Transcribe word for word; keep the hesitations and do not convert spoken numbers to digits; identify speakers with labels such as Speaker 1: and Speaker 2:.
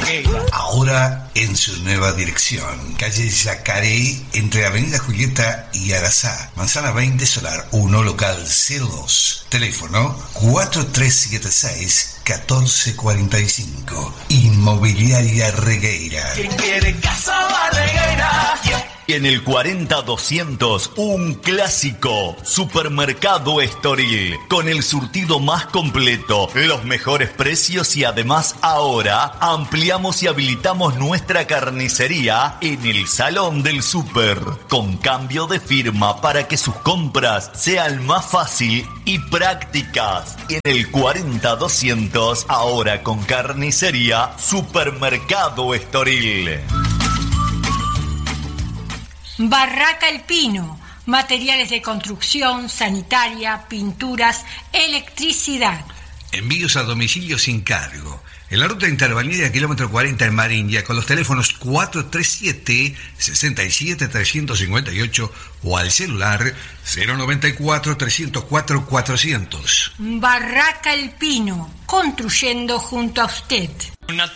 Speaker 1: Regueira.
Speaker 2: Ahora en su nueva dirección. Calle Yacaré, entre Avenida Julieta y Arazá. Manzana veinte, Solar uno, local cero dos. Teléfono cuatro tres siete seis, uno cuatro cuatro cinco. Inmobiliaria Regueira.
Speaker 1: ¿Quién quiere casa a Regueira?
Speaker 3: Y en el cuarenta doscientos, un clásico, Supermercado Estoril, con el surtido más completo, los mejores precios y además ahora ampliamos y habilitamos nuestra carnicería en el Salón del Súper, con cambio de firma para que sus compras sean más fácil y prácticas. Y en el cuarenta doscientos, ahora con carnicería, Supermercado Estoril.
Speaker 4: Barraca El Pino, materiales de construcción, sanitaria, pinturas, electricidad.
Speaker 2: Envíos a domicilio sin cargo. En la ruta interbalnearia kilómetro cuarenta en Marinilla, con los teléfonos cuatro tres siete, seis siete tres cinco ocho o al celular cero noventa y cuatro, trescientos cuatro, cuatrocientos.
Speaker 4: Barraca El Pino, construyendo junto a usted.
Speaker 1: Una